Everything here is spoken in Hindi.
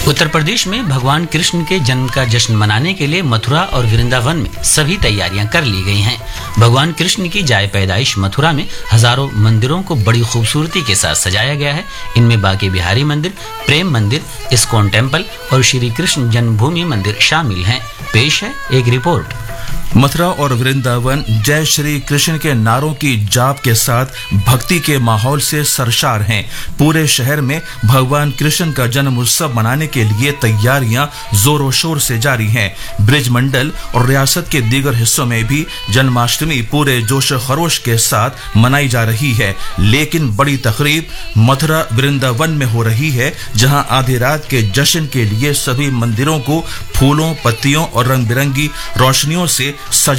उत्तर प्रदेश में भगवान कृष्ण के जन्म का जश्न मनाने के लिए मथुरा और वृंदावन में सभी तैयारियां कर ली गई हैं। भगवान कृष्ण की जाए पैदाइश मथुरा में हजारों मंदिरों को बड़ी खूबसूरती के साथ सजाया गया है। इनमें बांके बिहारी मंदिर, प्रेम मंदिर, इस्कॉन टेम्पल और श्री कृष्ण जन्मभूमि मंदिर शामिल हैं। पेश है एक रिपोर्ट। मथुरा और वृंदावन जय श्री कृष्ण के नारों की जाप के साथ भक्ति के माहौल से सरशार हैं। पूरे शहर में भगवान कृष्ण का जन्म उत्सव मनाने के लिए तैयारियां जोरों शोर से जारी हैं। ब्रिज मंडल और रियासत के दीगर हिस्सों में भी जन्माष्टमी पूरे जोश खरोश के साथ मनाई जा रही है, लेकिन बड़ी तकरीब मथुरा वृंदावन में हो रही है, जहां आधी रात के जश्न के लिए सभी मंदिरों को फूलों, पत्तियों और रंग बिरंगी रोशनियों से सजा